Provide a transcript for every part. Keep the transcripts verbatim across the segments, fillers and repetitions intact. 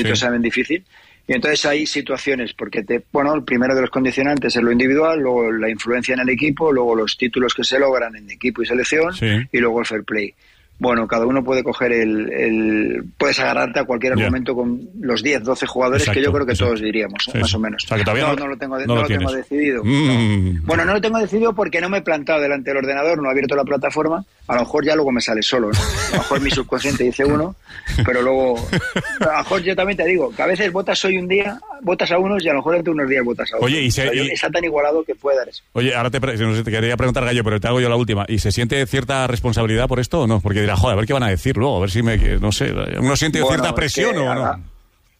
sí. examen difícil. Y entonces hay situaciones, porque te, bueno, el primero de los condicionantes es lo individual, luego la influencia en el equipo, luego los títulos que se logran en equipo y selección, sí. y luego el fair play. Bueno, cada uno puede coger el... el puedes agarrarte a cualquier yeah. argumento con los diez, doce jugadores, exacto, que yo creo que exacto. todos diríamos, ¿eh? sí, más sí. o menos. O sea, que todavía no, no, no lo tengo, no no lo lo tengo decidido. Mm. No. Bueno, no lo tengo decidido porque no me he plantado delante del ordenador, no he abierto la plataforma. A lo mejor ya luego me sale solo, ¿no? A lo mejor mi subconsciente dice uno, pero luego... A lo mejor yo también te digo, que a veces votas hoy un día, votas a unos y a lo mejor dentro de unos días votas a otros. Oye, y se, o sea, y... está tan igualado que puede dar eso. Oye, ahora te, no sé, te quería preguntar, Gallo, pero te hago yo la última. ¿Y se siente cierta responsabilidad por esto o no? Porque dirá, joder, a ver qué van a decir luego, a ver si me... No sé, ¿uno siente bueno, cierta presión o haga, no?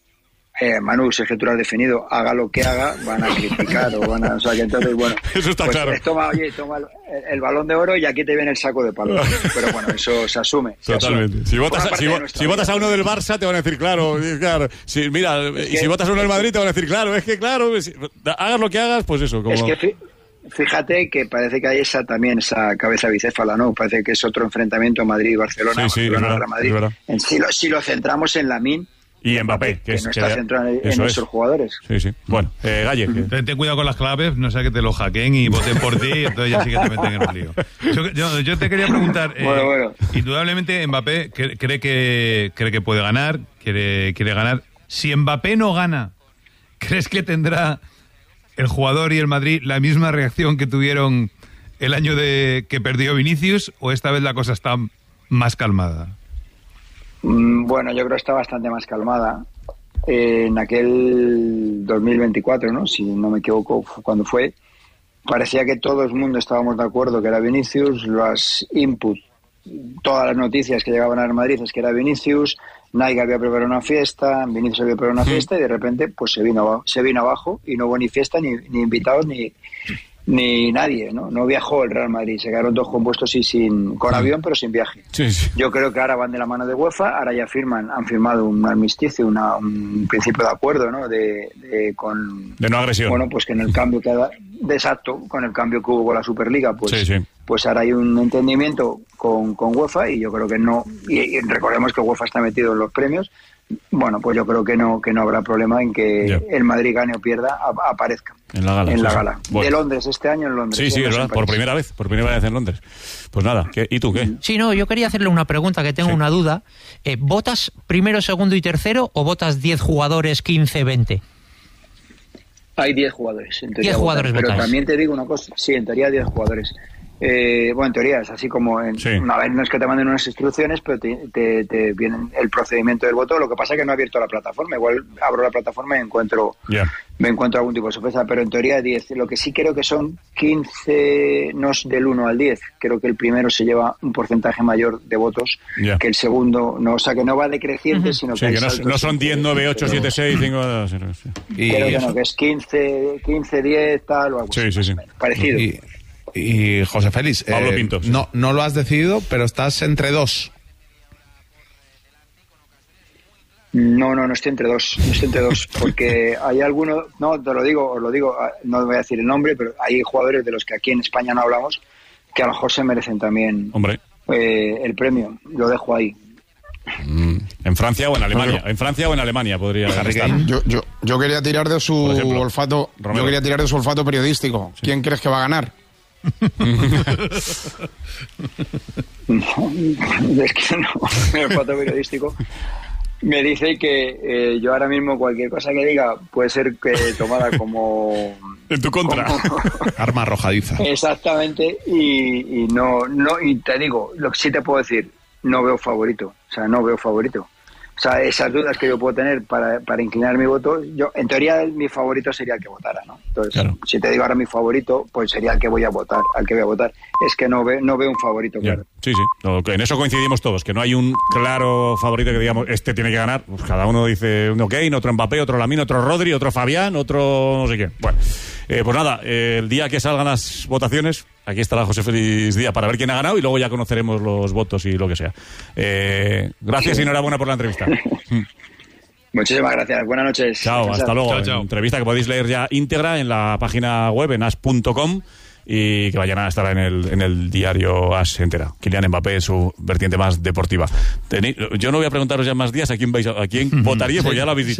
Eh, Manu, si es que tú lo has definido, haga lo que haga, van a criticar o van a... O sea, que entonces, bueno... Eso está pues, claro. Toma, oye, toma el, el balón de oro y aquí te viene el saco de palos. Pero bueno, eso se asume. Se Totalmente. Asume. Si votas, a, si, si votas a uno del Barça, te van a decir, claro, claro. Si, mira, es que, y si votas a uno del Madrid, te van a decir, claro, es que claro, si, hagas lo que hagas, pues eso. Como... Es que fíjate que parece que hay esa también, esa cabeza bicéfala, ¿no? Parece que es otro enfrentamiento Madrid-Barcelona, sí, sí, Barcelona-Madrid. Si lo, si lo centramos en Lamine y Mbappé, que, que es, no está que centrado en, en nuestros jugadores. Sí, sí. Bueno, eh, Galle. Uh-huh. Ten, ten cuidado con las claves, no sea que te lo hackeen y voten por ti, y entonces ya sí que te meten en un lío. Yo, yo, yo te quería preguntar, eh, bueno, bueno. indudablemente Mbappé cree, cree que cree que puede ganar, quiere, quiere ganar. Si Mbappé no gana, ¿crees que tendrá el jugador y el Madrid la misma reacción que tuvieron el año de que perdió Vinicius, o esta vez la cosa está más calmada? Bueno, yo creo que está bastante más calmada. Eh, en aquel dos mil veinticuatro, ¿no? Si no me equivoco, cuando fue, parecía que todo el mundo estábamos de acuerdo que era Vinicius, los inputs, todas las noticias que llegaban a Madrid es que era Vinicius, Nike había preparado una fiesta, Vinicius había preparado una fiesta y de repente pues se vino abajo, se vino abajo y no hubo ni fiesta, ni, ni invitados, ni... ni nadie, ¿no? No viajó el Real Madrid, se quedaron todos compuestos y sin, con avión pero sin viaje. Sí, sí. Yo creo que ahora van de la mano de UEFA, ahora ya firman, han firmado un armisticio, una, un principio de acuerdo, ¿no? De, de con de no agresión. Bueno, pues que en el cambio que de exacto, con el cambio que hubo con la Superliga, pues, sí, sí. pues ahora hay un entendimiento con, con UEFA y yo creo que no, y, y recordemos que UEFA está metido en los premios. Bueno, pues yo creo que no que no habrá problema en que yeah. el Madrid gane o pierda, a, aparezca en la gala. En sí, la sí. gala. Bueno. De Londres, este año en Londres. Sí, sí, es verdad, por primera vez, por primera vez en Londres. Pues nada, ¿qué, ¿y tú qué? Sí, no, yo quería hacerle una pregunta, que tengo sí. una duda. Eh, ¿Votas primero, segundo y tercero o votas diez jugadores, quince, veinte? Hay diez jugadores. En teoría diez jugadores votan, votáis. Pero también te digo una cosa, sí, en teoría diez jugadores. Eh, bueno, en teoría es así como en, sí. una vez no es que te manden unas instrucciones, pero te, te, te vienen el procedimiento del voto. Lo que pasa es que no he abierto la plataforma, igual abro la plataforma y encuentro yeah. me encuentro algún tipo de sorpresa, pero en teoría diez. Lo que sí creo que son quince, no es del uno al diez, creo que el primero se lleva un porcentaje mayor de votos yeah. que el segundo, no, o sea que no va decreciente, uh-huh. sino sí, que, que no, no son diez, nueve, ocho, siete, seis, cinco... Y creo que no, que es quince, quince, diez, tal o algo sí, sí, sí. parecido. Y... Y José Félix, Pablo eh, Pinto, sí. no, no lo has decidido, pero estás entre dos. No, no, no estoy entre dos, no estoy entre dos, porque hay algunos, no, te lo digo, os lo digo, no voy a decir el nombre, pero hay jugadores de los que aquí en España no hablamos, que a lo mejor se merecen también Hombre. Eh, el premio, lo dejo ahí. Mm, en Francia o en Alemania, en Francia o en Alemania podría estar. Yo, yo, yo quería tirar de su ejemplo, olfato, Romero. yo quería tirar de su olfato periodístico. Sí. ¿Quién crees que va a ganar? No, es que no, el olfato periodístico me dice que eh, yo ahora mismo cualquier cosa que diga puede ser que tomada como en tu contra, como, arma arrojadiza. Exactamente, y, y no, no, y te digo, lo que sí te puedo decir, no veo favorito, o sea, no veo favorito. O sea, esas dudas que yo puedo tener para, para inclinar mi voto, yo en teoría mi favorito sería el que votara, ¿no? Entonces, claro. si te digo ahora mi favorito, pues sería el que voy a votar, al que voy a votar. Es que no, ve, no veo un favorito, claro. Sí, sí, no, en eso coincidimos todos, que no hay un claro favorito que digamos, este tiene que ganar. Pues cada uno dice uno Kane, otro Mbappé, otro Lamine, otro Rodri, otro Fabián, otro no sé qué. Bueno, eh, pues nada, eh, el día que salgan las votaciones, aquí estará José Félix Díaz para ver quién ha ganado y luego ya conoceremos los votos y lo que sea. Eh, gracias y enhorabuena por la entrevista. Muchísimas gracias. Buenas noches. Chao, hasta luego. Chao, chao. Entrevista que podéis leer ya íntegra en la página web en as punto com. y que mañana estará en el, en el diario As entera. Kylian Mbappé, su vertiente más deportiva. Tení, yo no voy a preguntaros ya más días a quién vais a, a quién votaría, porque ya lo habéis dicho.